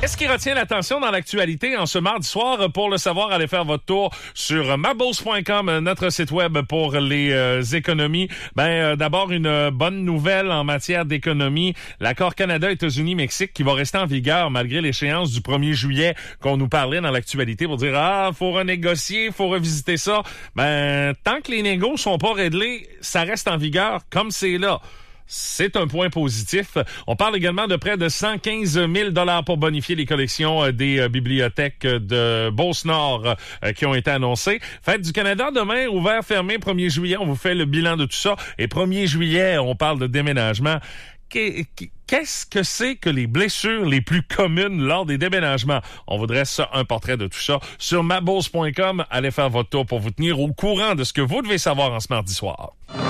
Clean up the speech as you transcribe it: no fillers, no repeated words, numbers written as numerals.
Qu'est-ce qui retient l'attention dans l'actualité en ce mardi soir? Pour le savoir, allez faire votre tour sur mabos.com, notre site web pour les économies. D'abord, une bonne nouvelle en matière d'économie. L'accord Canada-États-Unis-Mexique qui va rester en vigueur malgré l'échéance du 1er juillet qu'on nous parlait dans l'actualité pour dire « Ah, faut renégocier, faut revisiter ça ». Tant que les négos sont pas réglés, ça reste en vigueur comme c'est là. C'est un point positif. On parle également de près de 115 000 $ pour bonifier les collections des bibliothèques de Beauce-Nord qui ont été annoncées. Fête du Canada demain, ouvert, fermé, 1er juillet. On vous fait le bilan de tout ça. Et 1er juillet, on parle de déménagement. Qu'est-ce que c'est que les blessures les plus communes lors des déménagements? On vous dresse un portrait de tout ça sur mabos.com. Allez faire votre tour pour vous tenir au courant de ce que vous devez savoir en ce mardi soir.